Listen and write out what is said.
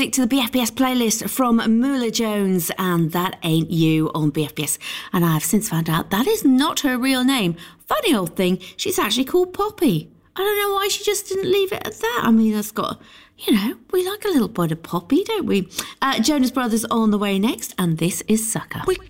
music to the BFBS playlist from Moolah Jones and That Ain't You on BFBS. And I've since found out that is not her real name. Funny old thing, she's actually called Poppy. I don't know why she just didn't leave it at that. I mean, that's got, you know, we like a little bit of Poppy, don't we? Jonas Brothers on the way next, and this is Sucker. We